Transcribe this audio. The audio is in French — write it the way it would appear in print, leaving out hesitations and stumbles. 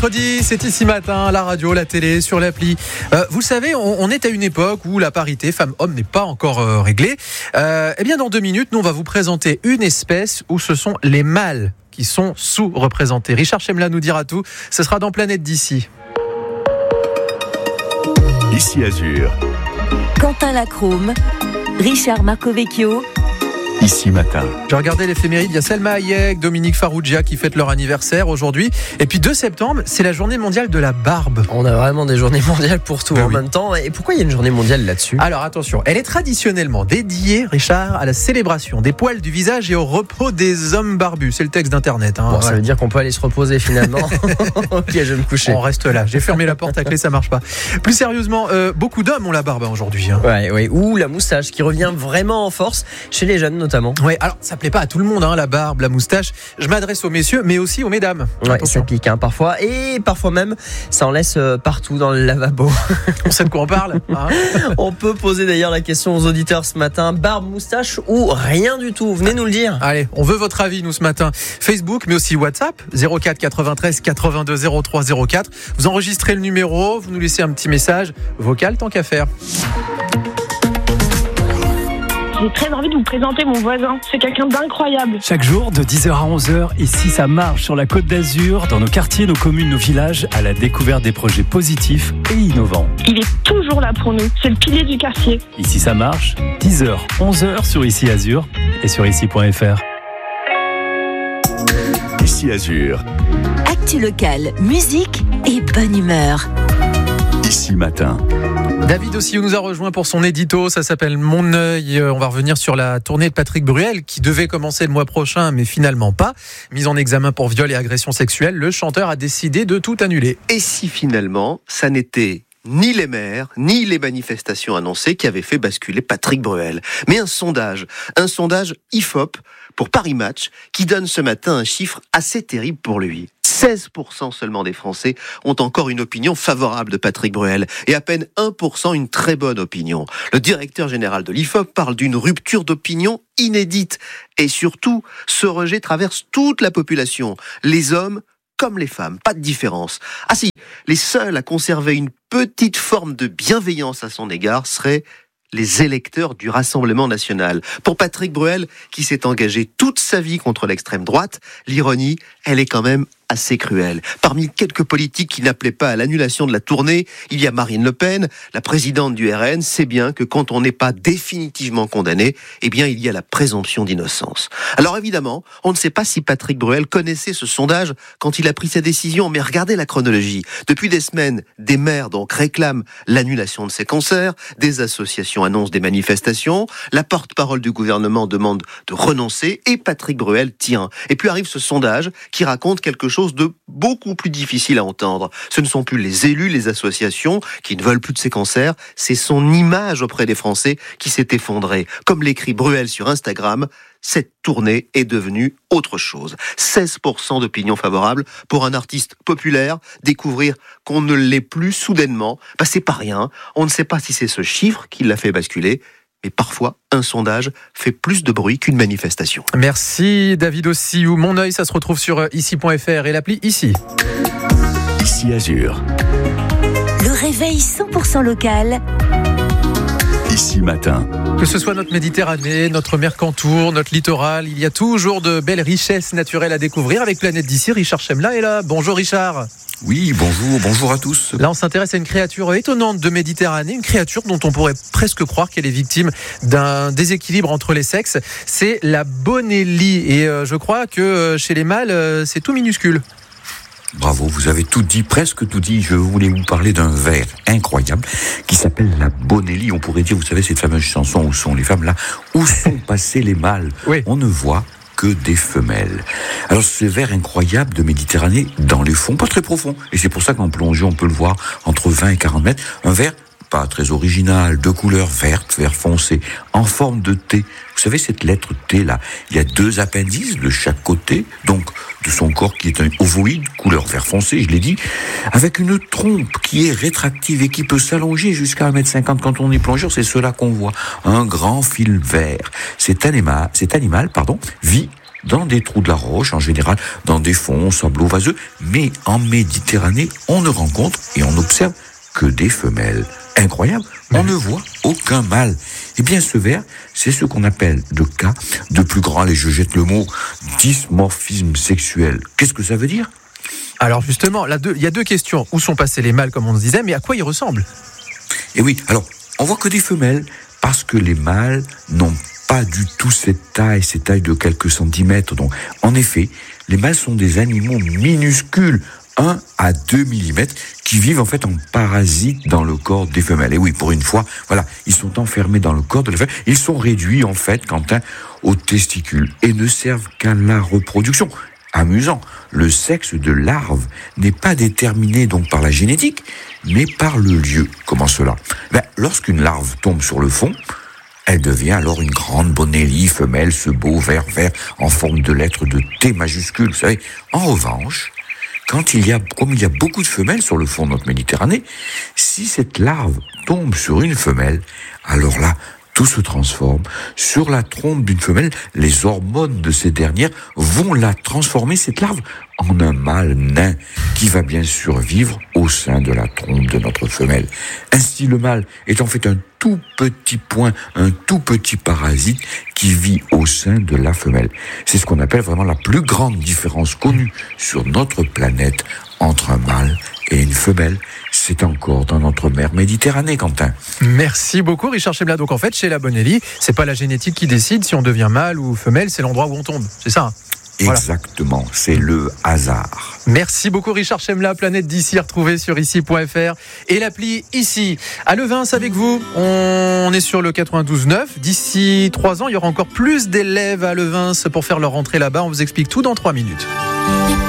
Mercredi, c'est ici matin, la radio, la télé, sur l'appli. Vous le savez, on est à une époque où la parité femmes-hommes n'est pas encore réglée. Eh bien, dans 2 minutes, nous, on va vous présenter une espèce où ce sont les mâles qui sont sous-représentés. Richard Chemla nous dira tout. Ce sera dans Planète d'ici. Ici Azur. Quentin Lacrome, Richard Marcovecchio. Ici matin. J'ai regardé l'éphéméride, il y a Selma Hayek, Dominique Farrugia qui fêtent leur anniversaire aujourd'hui. Et puis 2 septembre, c'est la journée mondiale de la barbe. On a vraiment des journées mondiales pour tout en même temps. Et pourquoi il y a une journée mondiale là-dessus ? Alors attention, elle est traditionnellement dédiée, Richard, à la célébration des poils du visage et au repos des hommes barbus. C'est le texte d'internet. Bon, ça veut dire qu'on peut aller se reposer finalement. Ok, je vais me coucher. On reste là, j'ai fermé la porte à clé, ça marche pas. Plus sérieusement, beaucoup d'hommes ont la barbe aujourd'hui. Ouais. Ou la moustache qui revient vraiment en force chez les jeunes notamment. Ouais, alors ça plaît pas à tout le monde, la barbe, la moustache. Je m'adresse aux messieurs, mais aussi aux mesdames. Ouais, attention. ça pique parfois. Et parfois même, ça en laisse partout dans le lavabo. On sait de quoi on parle. On peut poser d'ailleurs la question aux auditeurs ce matin. Barbe, moustache ou rien du tout ? Venez nous le dire. Allez, on veut votre avis, nous, ce matin. Facebook, mais aussi WhatsApp, 04 93 82 03 04. Vous enregistrez le numéro, vous nous laissez un petit message vocal, tant qu'à faire. J'ai très envie de vous présenter mon voisin. C'est quelqu'un d'incroyable. Chaque jour, de 10h à 11h, ici ça marche sur la Côte d'Azur, dans nos quartiers, nos communes, nos villages, à la découverte des projets positifs et innovants. Il est toujours là pour nous. C'est le pilier du quartier. Ici ça marche, 10h, 11h sur Ici Azur et sur ici.fr. Ici Azur. Actu locale, musique et bonne humeur. Ici matin. David aussi nous a rejoint pour son édito, ça s'appelle Mon œil. On va revenir sur la tournée de Patrick Bruel qui devait commencer le mois prochain mais finalement pas. Mis en examen pour viol et agression sexuelle, le chanteur a décidé de tout annuler. Et si finalement ça n'était ni les maires, ni les manifestations annoncées qui avaient fait basculer Patrick Bruel, mais un sondage IFOP pour Paris Match qui donne ce matin un chiffre assez terrible pour lui. 16% seulement des Français ont encore une opinion favorable de Patrick Bruel et à peine 1% une très bonne opinion. Le directeur général de l'IFOP parle d'une rupture d'opinion inédite et surtout, ce rejet traverse toute la population, les hommes comme les femmes, pas de différence. Ah si, les seuls à conserver une petite forme de bienveillance à son égard seraient les électeurs du Rassemblement national. Pour Patrick Bruel, qui s'est engagé toute sa vie contre l'extrême droite, l'ironie, elle est quand même assez cruelle. Parmi quelques politiques qui n'appelaient pas à l'annulation de la tournée, il y a Marine Le Pen, la présidente du RN, sait bien que quand on n'est pas définitivement condamné, eh bien il y a la présomption d'innocence. Alors évidemment, on ne sait pas si Patrick Bruel connaissait ce sondage quand il a pris sa décision, mais regardez la chronologie. Depuis des semaines, des maires donc réclament l'annulation de ces concerts, des associations annoncent des manifestations, la porte-parole du gouvernement demande de renoncer et Patrick Bruel tient. Et puis arrive ce sondage qui raconte quelque chose de beaucoup plus difficile à entendre. Ce ne sont plus les élus, les associations qui ne veulent plus de ces concerts, c'est son image auprès des Français qui s'est effondrée. Comme l'écrit Bruel sur Instagram, cette tournée est devenue autre chose. 16% d'opinion favorable pour un artiste populaire. Découvrir qu'on ne l'est plus soudainement, c'est pas rien. On ne sait pas si c'est ce chiffre qui l'a fait basculer, mais parfois, un sondage fait plus de bruit qu'une manifestation. Merci David aussi. Mon œil, ça se retrouve sur ici.fr et l'appli Ici. Ici Azur. Le réveil 100% local. Ici matin. Que ce soit notre Méditerranée, notre Mercantour, notre littoral, il y a toujours de belles richesses naturelles à découvrir. Avec Planète d'ici, Richard Chemla est là. Bonjour Richard. Oui, bonjour à tous. Là, on s'intéresse à une créature étonnante de Méditerranée, une créature dont on pourrait presque croire qu'elle est victime d'un déséquilibre entre les sexes. C'est la bonellie. Et je crois que chez les mâles, c'est tout minuscule. Bravo, vous avez tout dit, presque tout dit. Je voulais vous parler d'un vers incroyable qui s'appelle la bonellie. On pourrait dire, vous savez, cette fameuse chanson où sont les femmes là, où sont passés les mâles. Oui. On ne voit que des femelles. Alors ce vers incroyable de Méditerranée dans les fonds, pas très profond. Et c'est pour ça qu'en plongée, on peut le voir entre 20 et 40 mètres. Un vers pas très original, de couleur verte, vert foncé, en forme de T. Vous savez, cette lettre T là, il y a 2 appendices de chaque côté, donc de son corps qui est un ovoïde, couleur vert foncé, je l'ai dit, avec une trompe qui est rétractive et qui peut s'allonger jusqu'à 1,50 m quand on est plongeur, c'est cela qu'on voit. Un grand fil vert. Cet animal, vit dans des trous de la roche, en général dans des fonds sableaux vaseux, mais en Méditerranée, on ne rencontre et on observe que des femelles. Incroyable, on ne voit aucun mâle. Eh bien, ce ver, c'est ce qu'on appelle de cas de plus grand, et je jette le mot, dysmorphisme sexuel. Qu'est-ce que ça veut dire ? Alors justement, il y a deux questions. Où sont passés les mâles, comme on se disait, mais à quoi ils ressemblent ? Et oui, alors, on voit que des femelles, parce que les mâles n'ont pas du tout cette taille de quelques centimètres. Donc, en effet, les mâles sont des animaux minuscules, 1 à 2 mm, qui vivent en fait en parasites dans le corps des femelles. Et oui, pour une fois, voilà, ils sont enfermés dans le corps de la femelle. Ils sont réduits en fait, Quentin, aux testicules et ne servent qu'à la reproduction. Amusant, le sexe de larve n'est pas déterminé donc par la génétique, mais par le lieu. Comment cela ? Lorsqu'une larve tombe sur le fond, elle devient alors une grande bonélie femelle, ce beau vert en forme de lettre de T majuscule. Vous savez, en revanche, comme il y a beaucoup de femelles sur le fond de notre Méditerranée, si cette larve tombe sur une femelle, alors là, tout se transforme. Sur la trompe d'une femelle, les hormones de ces dernières vont la transformer, cette larve, en un mâle nain qui va bien survivre au sein de la trompe de notre femelle. Ainsi, le mâle est en fait un tout petit point, un tout petit parasite qui vit au sein de la femelle. C'est ce qu'on appelle vraiment la plus grande différence connue sur notre planète entre un mâle et une femelle. C'est encore dans notre mer Méditerranée, Quentin. Merci beaucoup, Richard Chemla. Donc en fait, chez la Bonelli, c'est pas la génétique qui décide si on devient mâle ou femelle, c'est l'endroit où on tombe. C'est ça, hein ? Exactement, c'est le hasard. Merci beaucoup Richard Chemla, Planète d'ici retrouvée sur ici.fr et l'appli Ici. À Levins avec vous, on est sur le 92.9. D'ici 3 ans, il y aura encore plus d'élèves à Levins pour faire leur rentrée là-bas. On vous explique tout dans 3 minutes.